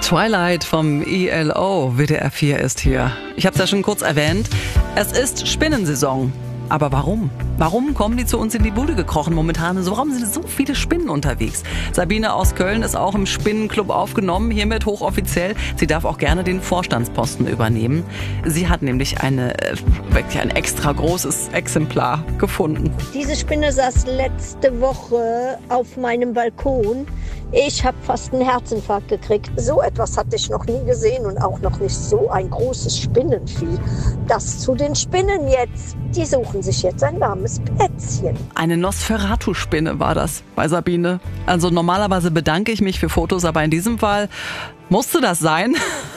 Twilight vom ELO, WDR 4 ist hier. Ich habe es ja schon kurz erwähnt. Es ist Spinnensaison. Aber warum? Warum kommen die zu uns in die Bude gekrochen momentan? Warum sind so viele Spinnen unterwegs? Sabine aus Köln ist auch im Spinnenclub aufgenommen, hiermit hochoffiziell. Sie darf auch gerne den Vorstandsposten übernehmen. Sie hat nämlich wirklich ein extra großes Exemplar gefunden. Diese Spinne saß letzte Woche auf meinem Balkon. Ich habe fast einen Herzinfarkt gekriegt. So etwas hatte ich noch nie gesehen und auch noch nicht so ein großes Spinnenvieh. Das zu den Spinnen jetzt. Die suchen sich jetzt ein warmes Plätzchen. Eine Nosferatu-Spinne war das bei Sabine. Also normalerweise bedanke ich mich für Fotos, aber in diesem Fall musste das sein.